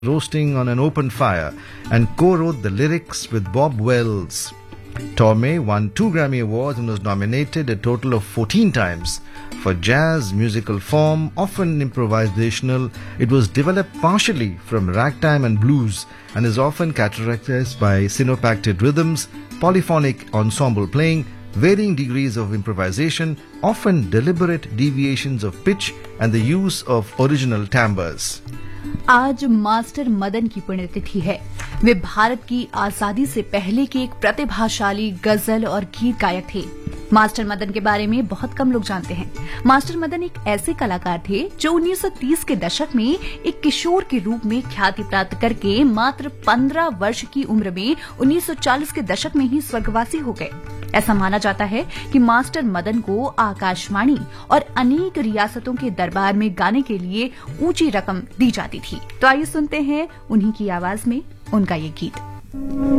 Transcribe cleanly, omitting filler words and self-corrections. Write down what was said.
roasting on an open fire and co-wrote the lyrics with Bob Wells. Torme won 2 Grammy Awards and was nominated a total of 14 times. For jazz musical form, often improvisational, it was developed partially from ragtime and blues and is often characterized by syncopated rhythms, polyphonic ensemble playing, varying degrees of improvisation, often deliberate deviations of pitch and the use of original timbres. आज master Madan की पुण्यतिथि है। वे भारत की आजादी से पहले के एक प्रतिभाशाली गजल और गीत गायक थे। मास्टर मदन के बारे में बहुत कम लोग जानते हैं। मास्टर मदन एक ऐसे कलाकार थे जो 1930 के दशक में एक किशोर के रूप में ख्याति प्राप्त करके मात्र 15 वर्ष की उम्र में 1940 के दशक में ही स्वर्गवासी हो गए। ऐसा माना जाता है कि मास्टर मदन को आकाशवाणी और अनेक रियासतों के दरबार में गाने के लिए ऊंची रकम दी जाती थी। तो आइए सुनते हैं उन्हीं की आवाज में उनका ये गीत।